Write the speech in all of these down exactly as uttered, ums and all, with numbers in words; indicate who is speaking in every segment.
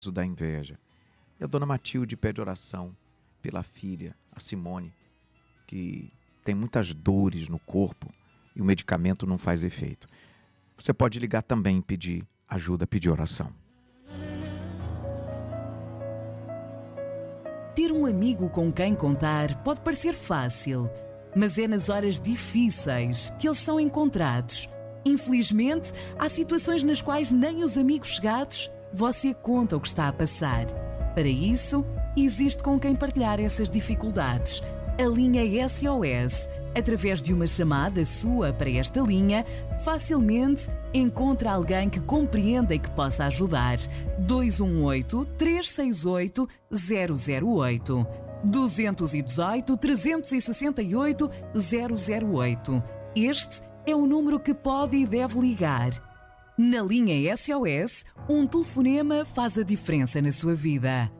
Speaker 1: da inveja. E a dona Matilde pede oração pela filha, a Simone, que tem muitas dores no corpo e o medicamento não faz efeito. Você pode ligar também e pedir ajuda, pedir oração.
Speaker 2: Ter um amigo com quem contar pode parecer fácil, mas é nas horas difíceis que eles são encontrados. Infelizmente, há situações nas quais nem os amigos chegados você conta o que está a passar. Para isso, existe com quem partilhar essas dificuldades. A linha S O S. Através de uma chamada sua para esta linha, facilmente encontra alguém que compreenda e que possa ajudar. dois um oito, três seis oito, zero zero oito. dois um oito, três seis oito, zero zero oito. Este é o número que pode e deve ligar. Na linha S O S, um telefonema faz a diferença na sua vida.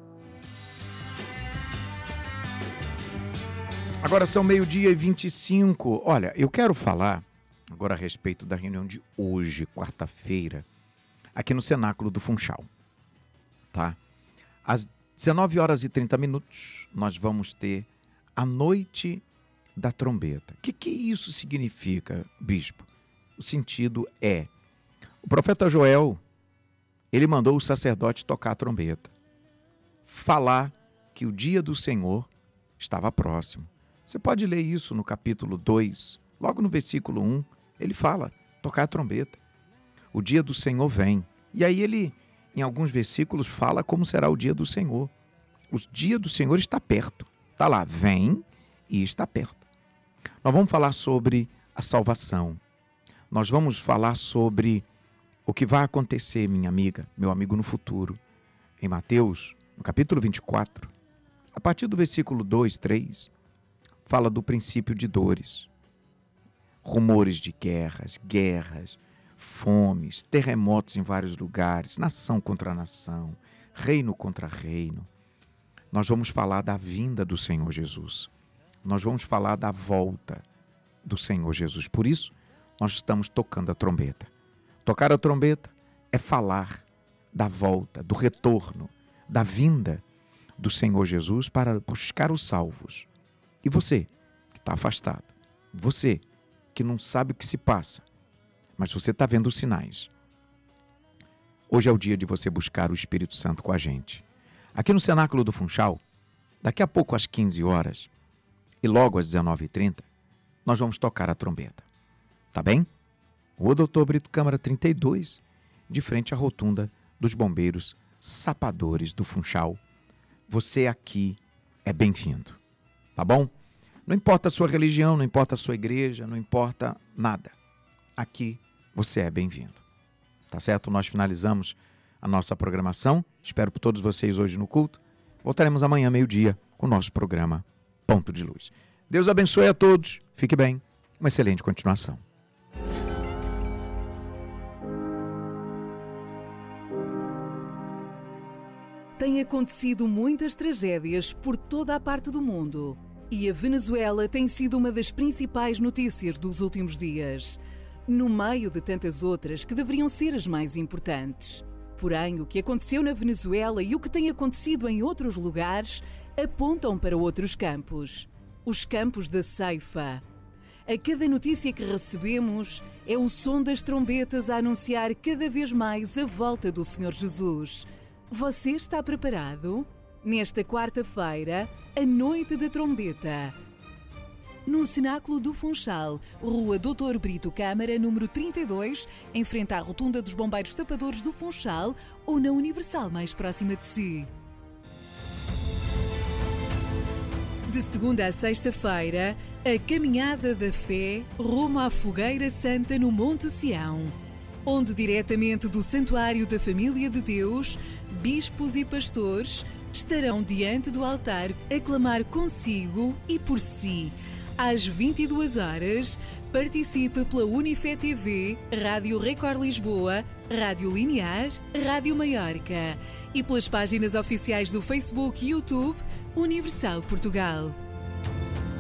Speaker 1: Agora são meio-dia e vinte e cinco. Olha, eu quero falar agora a respeito da reunião de hoje, quarta-feira, aqui no Cenáculo do Funchal. Tá? Às dezenove horas e trinta minutos, nós vamos ter a Noite da Trombeta. O que, que isso significa, bispo? O sentido é, o profeta Joel, ele mandou o sacerdote tocar a trombeta, falar que o dia do Senhor estava próximo. Você pode ler isso no capítulo dois, logo no versículo um, ele fala, tocar a trombeta. O dia do Senhor vem. E aí ele, em alguns versículos, fala como será o dia do Senhor. O dia do Senhor está perto. Está lá, vem e está perto. Nós vamos falar sobre a salvação. Nós vamos falar sobre o que vai acontecer, minha amiga, meu amigo, no futuro. Em Mateus, no capítulo vinte e quatro, a partir do versículo dois, três, fala do princípio de dores. Rumores de guerras, guerras, fomes, terremotos em vários lugares, nação contra nação, reino contra reino. Nós vamos falar da vinda do Senhor Jesus. Nós vamos falar da volta do Senhor Jesus. Por isso, nós estamos tocando a trombeta. Tocar a trombeta é falar da volta, do retorno, da vinda do Senhor Jesus para buscar os salvos. E você, que está afastado, você que não sabe o que se passa, mas você está vendo os sinais. Hoje é o dia de você buscar o Espírito Santo com a gente. Aqui no Cenáculo do Funchal, daqui a pouco às quinze horas e logo às dezenove e trinta, nós vamos tocar a trombeta. Tá bem? Rua Doutor Brito Câmara trinta e dois, de frente à rotunda dos bombeiros sapadores do Funchal. Você aqui é bem-vindo. Tá bom? Não importa a sua religião, não importa a sua igreja, não importa nada. Aqui você é bem-vindo. Tá certo? Nós finalizamos a nossa programação. Espero por todos vocês hoje no culto. Voltaremos amanhã, meio-dia, com o nosso programa Ponto de Luz. Deus abençoe a todos. Fique bem. Uma excelente continuação.
Speaker 2: Tem acontecido muitas tragédias por toda a parte do mundo. E a Venezuela tem sido uma das principais notícias dos últimos dias, no meio de tantas outras que deveriam ser as mais importantes. Porém, o que aconteceu na Venezuela e o que tem acontecido em outros lugares apontam para outros campos. Os campos da ceifa. A cada notícia que recebemos é o som das trombetas a anunciar cada vez mais a volta do Senhor Jesus. Você está preparado? Nesta quarta-feira, a Noite da Trombeta. No Cenáculo do Funchal, Rua Doutor Brito Câmara, número trinta e dois, em frente à rotunda dos Bombeiros Sapadores do Funchal ou na Universal mais próxima de si. De segunda a sexta-feira, a Caminhada da Fé rumo à Fogueira Santa no Monte Sião, onde diretamente do Santuário da Família de Deus, bispos e pastores estarão diante do altar a clamar consigo e por si. Às vinte e duas horas, participe pela Unifé T V, Rádio Record Lisboa, Rádio Linear, Rádio Maiorca e pelas páginas oficiais do Facebook e YouTube Universal Portugal.